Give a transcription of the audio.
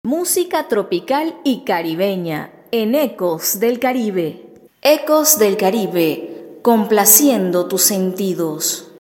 Música tropical y caribeña en Ecos del Caribe. Ecos del Caribe, complaciendo tus sentidos.